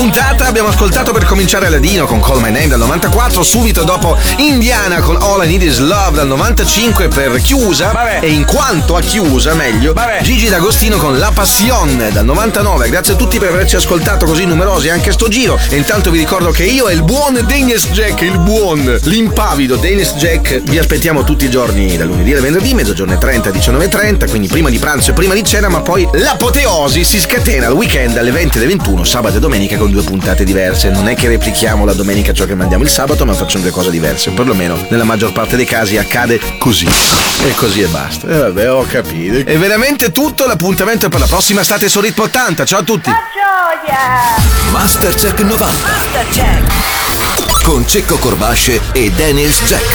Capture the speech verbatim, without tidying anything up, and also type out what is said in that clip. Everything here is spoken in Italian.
puntata abbiamo ascoltato per cominciare Ladino con Call My Name dal novantaquattro, subito dopo Indiana con All I Need Is Love dal novantacinque per chiusa. Vabbè. E in quanto a chiusa meglio, Vabbè. Gigi D'Agostino con La Passione dal novantanove. Grazie a tutti per averci ascoltato così numerosi anche sto giro. E intanto vi ricordo che io e il buon Daniels Jack, il buon, l'impavido Daniels Jack, vi aspettiamo tutti i giorni dal lunedì al venerdì, mezzogiorno e trenta, diciannove e trenta, quindi prima di pranzo e prima di cena, ma poi l'apoteosi si scatena al weekend alle venti e alle ventuno, sabato e domenica, con due puntate diverse. Non è che replichiamo la domenica ciò che mandiamo il sabato, ma facciamo due cose diverse, perlomeno nella maggior parte dei casi accade così. E così e basta. E vabbè, ho capito. È veramente tutto, l'appuntamento per la prossima estate su Ritmo ottanta. Ciao a tutti. La gioia! Mastercheck novanta. Mastercheck! Con Cecco Corbasce e Daniels Jack.